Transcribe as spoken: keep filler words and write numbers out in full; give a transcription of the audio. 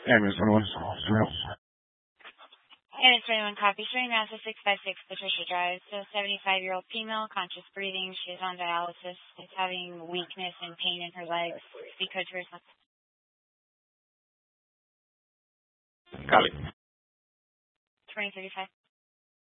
Ambulance on one. And it's twenty-one copy. Showing Master six five six Patricia Drive. So seventy-five-year-old female, conscious breathing. She's on dialysis. Is having weakness and pain in her legs. Speak code to herself. Copy. twenty thirty-five.